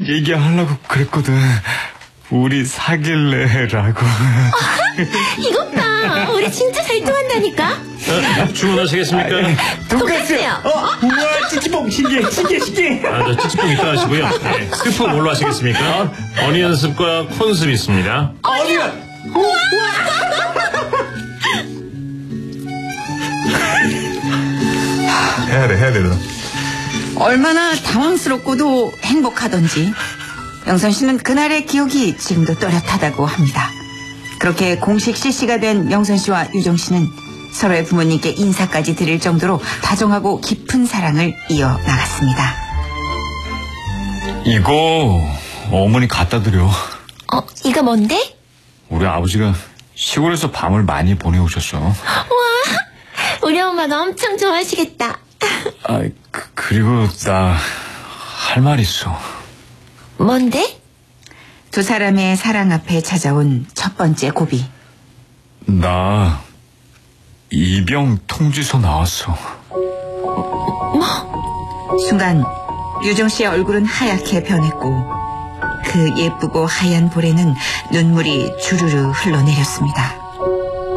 얘기하려고 그랬거든. 우리 사귈래라고. 이것 봐, 우리 진짜 잘 통한다니까. 주문하시겠습니까? 돈가스요. 우와, 찌찌뽕 신기해. 저 찌찌뽕 이따 하시고요. 네, 스프 뭘로 하시겠습니까? 어니언 습과 콘습 있습니다. 어니언. 해야 돼. 얼마나 당황스럽고도 행복하던지 영선 씨는 그날의 기억이 지금도 또렷하다고 합니다. 그렇게 공식 CC가 된 영선 씨와 유정 씨는 서로의 부모님께 인사까지 드릴 정도로 다정하고 깊은 사랑을 이어나갔습니다. 이거 어머니 갖다 드려. 이거 뭔데? 우리 아버지가 시골에서 밤을 많이 보내오셨어. 와, 우리 엄마가 엄청 좋아하시겠다. 그리고 나 할 말 있어. 뭔데? 두 사람의 사랑 앞에 찾아온 첫 번째 고비. 나 입영 통지서 나왔어. 순간 유정 씨의 얼굴은 하얗게 변했고 그 예쁘고 하얀 볼에는 눈물이 주르르 흘러내렸습니다.